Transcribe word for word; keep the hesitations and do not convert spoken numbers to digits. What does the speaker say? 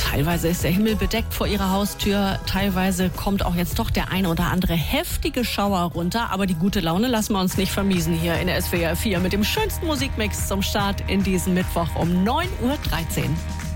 teilweise ist der Himmel bedeckt vor ihrer Haustür. Teilweise kommt auch jetzt doch der eine oder andere heftige Schauer runter. Aber die gute Laune lassen wir uns nicht vermiesen hier in der S W R vier mit dem schönsten Musikmix zum Start in diesen Mittwoch um neun Uhr dreizehn.